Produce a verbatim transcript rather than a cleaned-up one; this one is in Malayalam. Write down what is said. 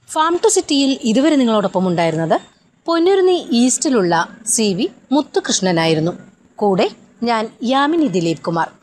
ഫാം ടു സിറ്റിയിൽ ഇതുവരെ നിങ്ങളോടൊപ്പം ഉണ്ടായിരുന്നത് പൊന്നുരുന്നി ഈസ്റ്റിലുള്ള സി വി മുത്തുകൃഷ്ണനായിരുന്നു. കൂടെ ഞാൻ യാമിനി ദിലീപ് കുമാർ.